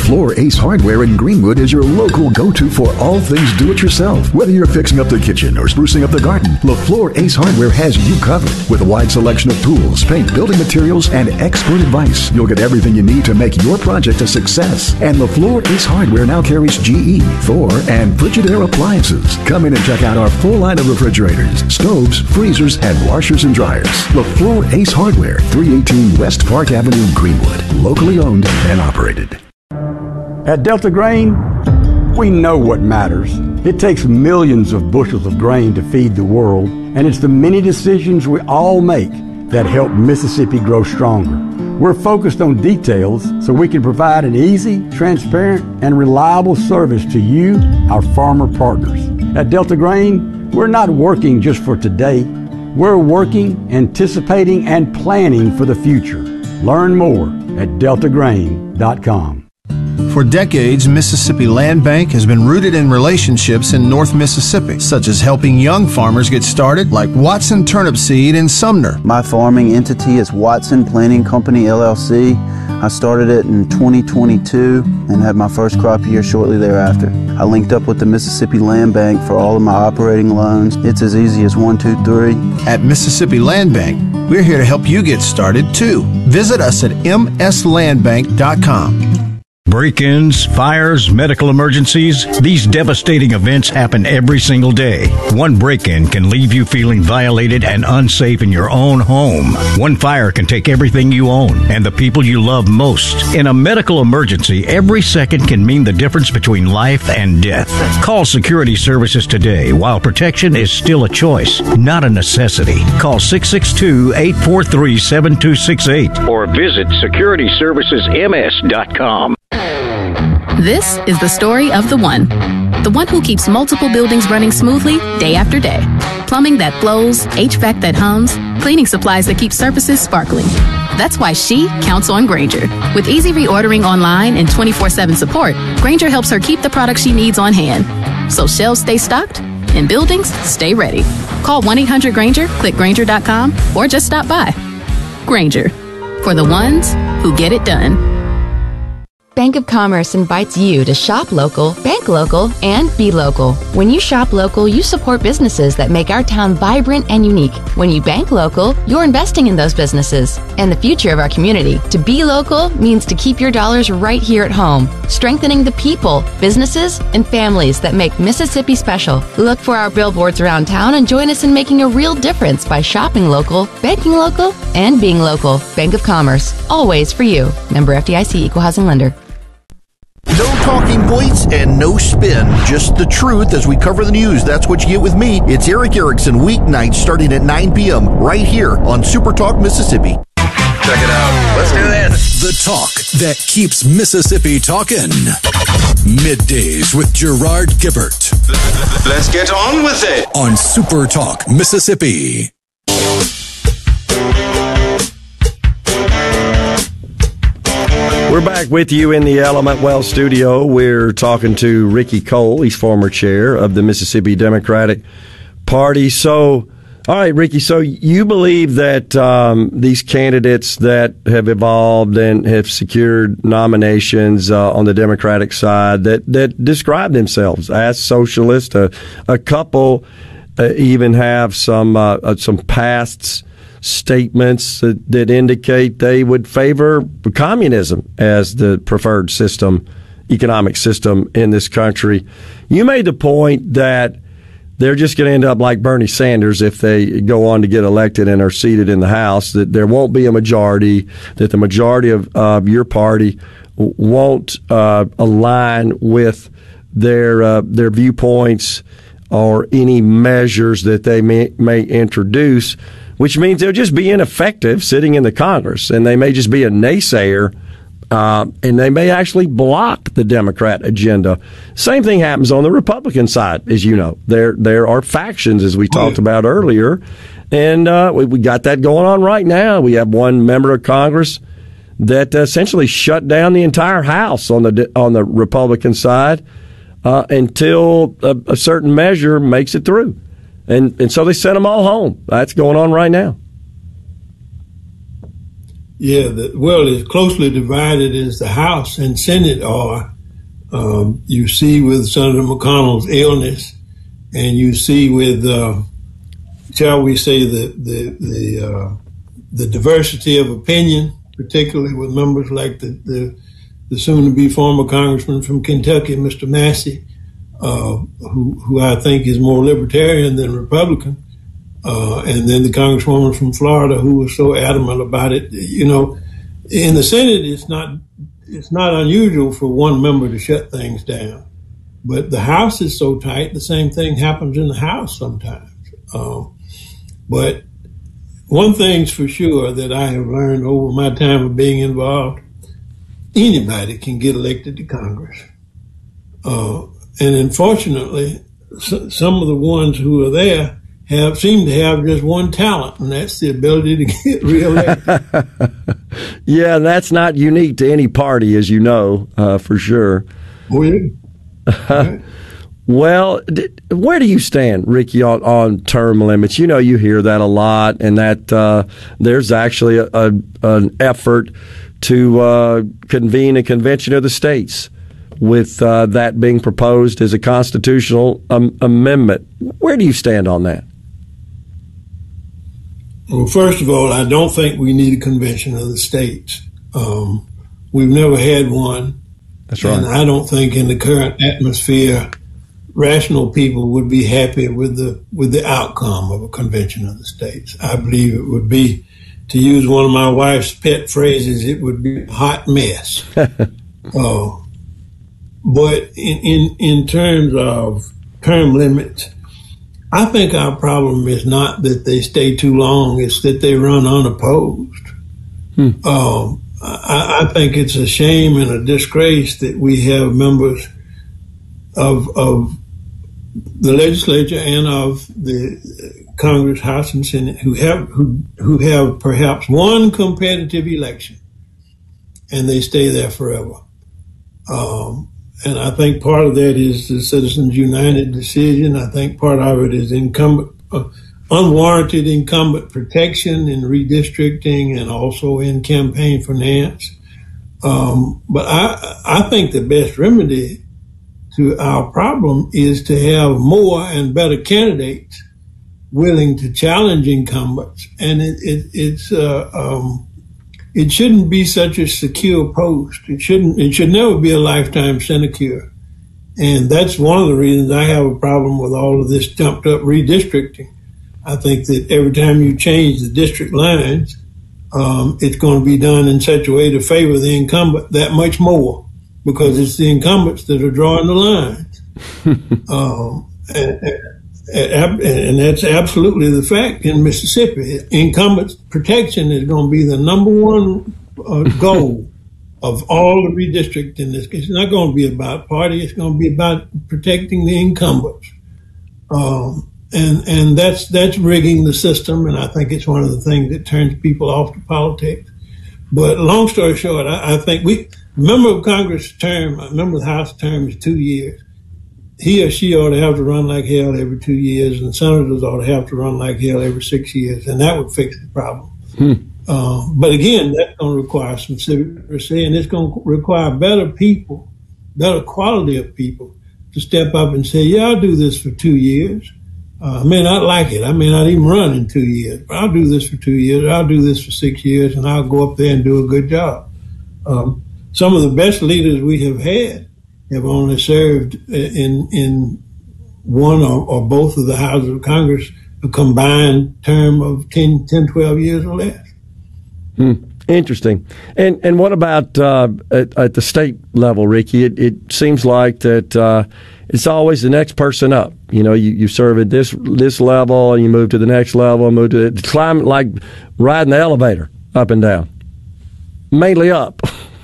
LaFleur Ace Hardware in Greenwood is your local go-to for all things do-it-yourself. Whether you're fixing up the kitchen or sprucing up the garden, LaFleur Ace Hardware has you covered. With a wide selection of tools, paint, building materials, and expert advice, you'll get everything you need to make your project a success. And LaFleur Ace Hardware now carries GE, Thor, and Frigidaire appliances. Come in and check out our full line of refrigerators, stoves, freezers, and washers and dryers. LaFleur Ace Hardware, 318 West Park Avenue, Greenwood. Locally owned and operated. At Delta Grain, we know what matters. It takes millions of bushels of grain to feed the world, and it's the many decisions we all make that help Mississippi grow stronger. We're focused on details so we can provide an easy, transparent, and reliable service to you, our farmer partners. At Delta Grain, we're not working just for today. We're working, anticipating, and planning for the future. Learn more at deltagrain.com. For decades, Mississippi Land Bank has been rooted in relationships in North Mississippi, such as helping young farmers get started, like Watson Turnip Seed in Sumner. My farming entity is Watson Planting Company, LLC. I started it in 2022 and had my first crop year shortly thereafter. I linked up with the Mississippi Land Bank for all of my operating loans. It's as easy as 1, 2, 3. At Mississippi Land Bank, we're here to help you get started, too. Visit us at mslandbank.com. Break-ins, fires, medical emergencies, these devastating events happen every single day. One break-in can leave you feeling violated and unsafe in your own home. One fire can take everything you own and the people you love most. In a medical emergency, every second can mean the difference between life and death. Call Security Services today while protection is still a choice, not a necessity. Call 662-843-7268 or visit securityservicesms.com. This is the story of the one who keeps multiple buildings running smoothly day after day. Plumbing that flows, HVAC that hums, cleaning supplies that keep surfaces sparkling. That's why she counts on Grainger. With easy reordering online and 24/7 support, Grainger helps her keep the products she needs on hand, so shelves stay stocked and buildings stay ready. Call 1-800-GRAINGER, click Grainger.com, or just stop by. Grainger, for the ones who get it done. Bank of Commerce invites you to shop local, bank local, and be local. When you shop local, you support businesses that make our town vibrant and unique. When you bank local, you're investing in those businesses and the future of our community. To be local means to keep your dollars right here at home, strengthening the people, businesses, and families that make Mississippi special. Look for our billboards around town and join us in making a real difference by shopping local, banking local, and being local. Bank of Commerce, always for you. Member FDIC, Equal Housing Lender. No talking points and no spin. Just the truth as we cover the news. That's what you get with me. It's Eric Erickson, weeknights starting at 9 p.m. right here on Super Talk Mississippi. Check it out. Let's do this. The talk that keeps Mississippi talking. Middays with Gerard Gibbert. Let's get on with it. On Super Talk Mississippi. We're back with you in the Element Wealth studio. We're talking to Ricky Cole. He's former chair of the Mississippi Democratic Party. So, all right, Ricky, so you believe that these candidates that have evolved and have secured nominations on the Democratic side that describe themselves as socialist, a couple even have some past statements that indicate they would favor communism as the preferred system, economic system in this country. You made the point that they're just going to end up like Bernie Sanders if they go on to get elected and are seated in the House, that there won't be a majority, that the majority of your party won't align with their viewpoints or any measures that they may introduce, which means they'll just be ineffective sitting in the Congress, and they may just be a naysayer, and they may actually block the Democrat agenda. Same thing happens on the Republican side, as you know. There are factions, as we talked about earlier, and we got that going on right now. We have one member of Congress that essentially shut down the entire House on the Republican side until a certain measure makes it through. And so they sent them all home. That's going on right now. as closely divided as the House and Senate are. You see with Senator McConnell's illness, and you see with, shall we say, the diversity of opinion, particularly with members like the soon-to-be former congressman from Kentucky, Mr. Massey, who I think is more libertarian than Republican, and then the congresswoman from Florida who was so adamant about it. You know, in the Senate, it's not unusual for one member to shut things down, but the House is so tight. The same thing happens in the House sometimes. But one thing's for sure that I have learned over my time of being involved: anybody can get elected to Congress. And unfortunately, some of the ones who are there seem to have just one talent, and that's the ability to get reelected. Yeah, that's not unique to any party, as you know, for sure. Oh, yeah. Right. Well, where do you stand, Ricky, on term limits? You know, you hear that a lot, and that there's actually an effort to convene a convention of the states, with that being proposed as a constitutional amendment. Where do you stand on that? Well, first of all, I don't think we need a convention of the states. We've never had one. That's right. And I don't think in the current atmosphere, rational people would be happy with the outcome of a convention of the states. I believe it would be, to use one of my wife's pet phrases, it would be a hot mess. But in terms of term limits, I think our problem is not that they stay too long, it's that they run unopposed. I think it's a shame and a disgrace that we have members of the legislature and of the Congress, House, and Senate who have perhaps one competitive election, and they stay there forever. And I think part of that is the Citizens United decision. I think part of it is unwarranted incumbent protection in redistricting and also in campaign finance. But I think the best remedy to our problem is to have more and better candidates willing to challenge incumbents. And it shouldn't be such a secure post. It should never be a lifetime sinecure. And that's one of the reasons I have a problem with all of this jumped up redistricting. I think that every time you change the district lines, it's going to be done in such a way to favor the incumbent that much more, because it's the incumbents that are drawing the lines. And that's absolutely the fact in Mississippi. Incumbent protection is going to be the number one goal of all the redistricting. It's not going to be about party. It's going to be about protecting the incumbents. And that's rigging the system. And I think it's one of the things that turns people off to politics. But long story short, I think member of Congress term, a member of the House term is 2 years. He or she ought to have to run like hell every 2 years, and senators ought to have to run like hell every 6 years, and that would fix the problem. But again, that's going to require some civic, and it's going to require better people, better quality of people to step up and say, yeah, I'll do this for 2 years. I may not like it. I may not even run in 2 years, but I'll do this for 2 years. I'll do this for 6 years, and I'll go up there and do a good job. Some of the best leaders we have had have only served in one or both of the houses of Congress a combined term of 10, 12 years or less. Interesting. And what about at the state level, Ricky? It seems like that it's always the next person up. You know, you serve at this level, and you move to the next level, move to climb, like riding the elevator up and down. Mainly up.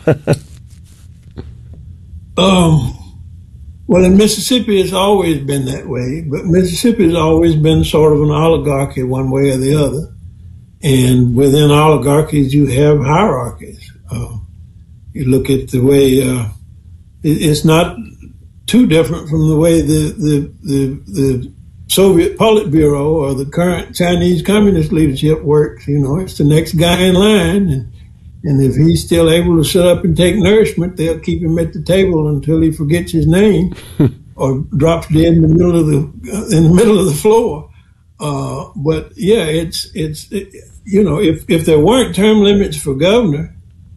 Well, in Mississippi, it's always been that way, but Mississippi has always been sort of an oligarchy one way or the other. And within oligarchies, you have hierarchies. You look at the way, it's not too different from the way the Soviet Politburo or the current Chinese Communist leadership works. You know, it's the next guy in line, and And if he's still able to sit up and take nourishment, they'll keep him at the table until he forgets his name or drops dead in the middle of the floor. But yeah, it's if there weren't term limits for governor,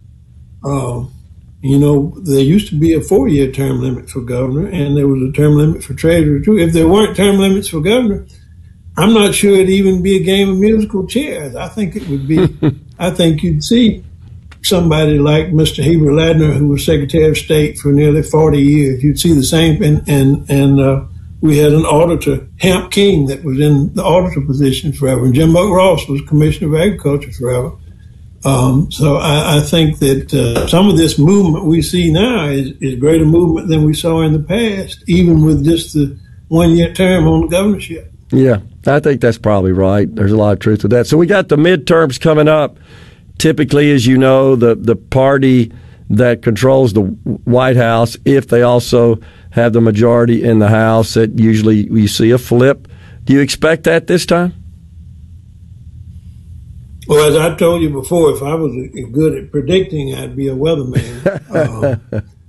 there used to be a 4-year term limit for governor, and there was a term limit for treasurer too. If there weren't term limits for governor, I'm not sure it'd even be a game of musical chairs. I think it would be. I think you'd see somebody like Mr. Heber Ladner, who was Secretary of State for nearly 40 years. You'd see the same, and we had an auditor, Hamp King, that was in the auditor position forever, and Jim Buck Ross was Commissioner of Agriculture forever. So I think that some of this movement we see now is greater movement than we saw in the past, even with just the 1-year term on the governorship. Yeah, I think that's probably right. There's a lot of truth to that. So we got the midterms coming up. Typically, as you know, the party that controls the White House, if they also have the majority in the House, that usually you see a flip. Do you expect that this time? Well, as I told you before, if I was good at predicting, I'd be a weatherman.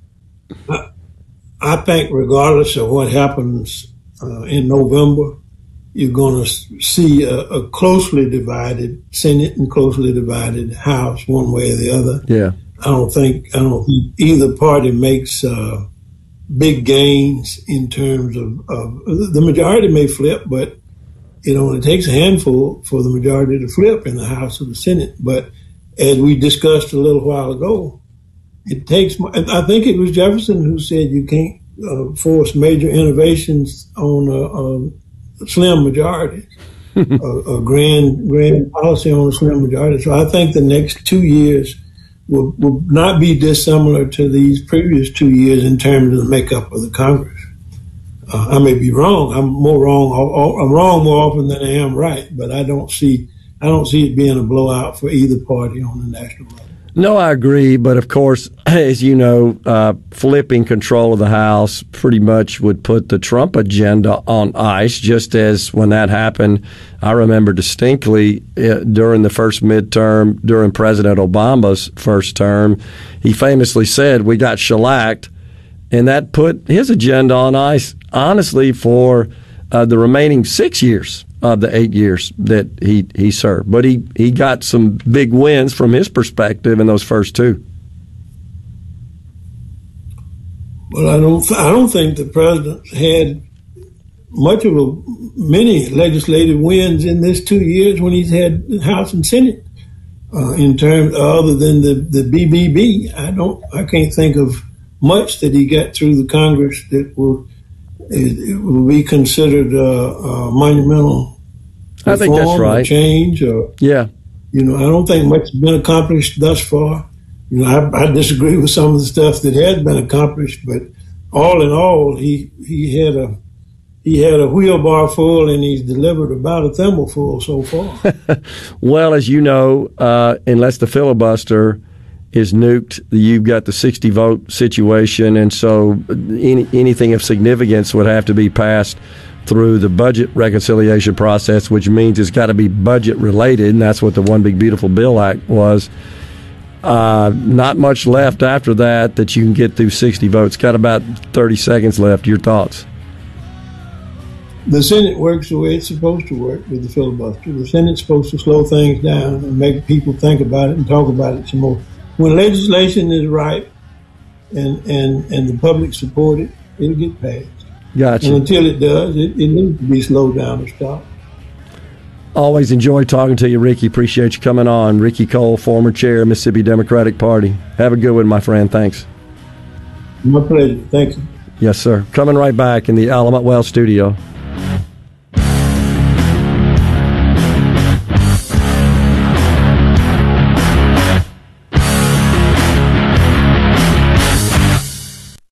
I think regardless of what happens in November, you're going to see a closely divided Senate and closely divided House, one way or the other. Yeah, I don't think either party makes big gains in terms of the majority may flip, but it only takes a handful for the majority to flip in the House or the Senate. But as we discussed a little while ago, it takes. I think it was Jefferson who said you can't force major innovations on slim majority, a grand policy on a slim majority. So I think the next 2 years will not be dissimilar to these previous 2 years in terms of the makeup of the Congress. I may be wrong. I'm wrong more often than I am right, but I don't see it being a blowout for either party on the national level. No, I agree. But of course, as you know, flipping control of the House pretty much would put the Trump agenda on ice, just as when that happened, I remember distinctly during the first midterm, during President Obama's first term, he famously said, "We got shellacked," and that put his agenda on ice, honestly, for the remaining 6 years of the 8 years that he served. But he got some big wins from his perspective in those first two. Well, I don't think the president had many legislative wins in this 2 years when he's had the House and Senate. In terms other than the BBB, I can't think of much that he got through the Congress that will be considered monumental. I think that's right. Or change, yeah. I don't think much has been accomplished thus far. I disagree with some of the stuff that has been accomplished, but all in all, he had a wheelbarrow full, and he's delivered about a thimbleful so far. Well, as you know, unless the filibuster is nuked, you've got the 60-vote situation, and so anything of significance would have to be passed through the budget reconciliation process, which means it's got to be budget-related, and that's what the One Big Beautiful Bill Act was. Not much left after that you can get through 60 votes. Got about 30 seconds left. Your thoughts? The Senate works the way it's supposed to work with the filibuster. The Senate's supposed to slow things down and make people think about it and talk about it some more. When legislation is ripe and the public support it, it'll get passed. Gotcha. And until it does, it needs to be slowed down or stopped. Always enjoy talking to you, Ricky. Appreciate you coming on. Ricky Cole, former chair of Mississippi Democratic Party. Have a good one, my friend. Thanks. My pleasure. Thank you. Yes, sir. Coming right back in the Alamut Well studio.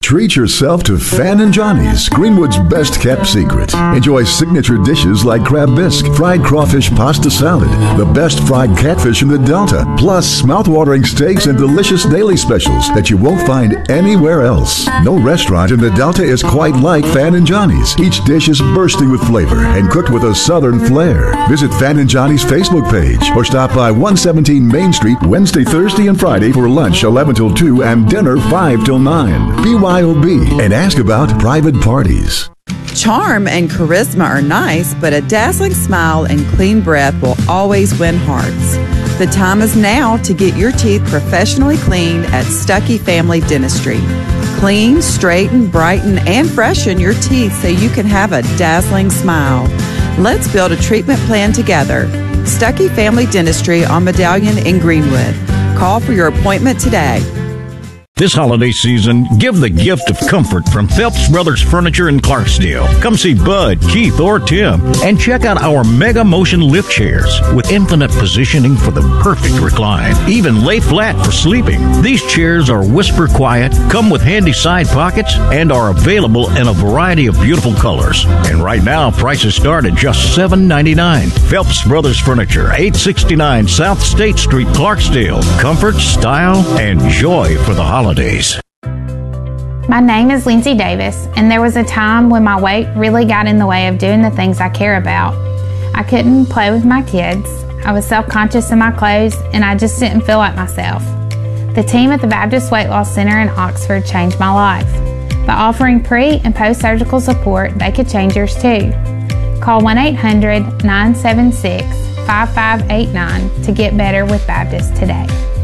Treat yourself to Fan and Johnny's, Greenwood's best kept secret. Enjoy signature dishes like crab bisque, fried crawfish pasta salad, the best fried catfish in the Delta, plus mouth-watering steaks and delicious daily specials that you won't find anywhere else. No restaurant in the Delta is quite like Fan and Johnny's. Each dish is bursting with flavor and cooked with a southern flair. Visit Fan and Johnny's Facebook page or stop by 117 Main Street Wednesday, Thursday, and Friday for lunch 11 till 2 and dinner 5 till 9. BYOB and ask about private parties. Charm and charisma are nice, but a dazzling smile and clean breath will always win hearts. The time is now to get your teeth professionally cleaned at Stuckey Family Dentistry. Clean, straighten, brighten, and freshen your teeth so you can have a dazzling smile. Let's build a treatment plan together. Stuckey Family Dentistry on Medallion in Greenwood. Call for your appointment today. This holiday season, give the gift of comfort from Phelps Brothers Furniture in Clarksdale. Come see Bud, Keith, or Tim, and check out our Mega Motion lift chairs with infinite positioning for the perfect recline. Even lay flat for sleeping. These chairs are whisper quiet, come with handy side pockets, and are available in a variety of beautiful colors. And right now, prices start at just $7.99. Phelps Brothers Furniture, 869 South State Street, Clarksdale. Comfort, style, and joy for the holidays. My name is Lindsay Davis, and there was a time when my weight really got in the way of doing the things I care about. I couldn't play with my kids, I was self-conscious in my clothes, and I just didn't feel like myself. The team at the Baptist Weight Loss Center in Oxford changed my life. By offering pre- and post-surgical support, they could change yours too. Call 1-800-976-5589 to get better with Baptist today.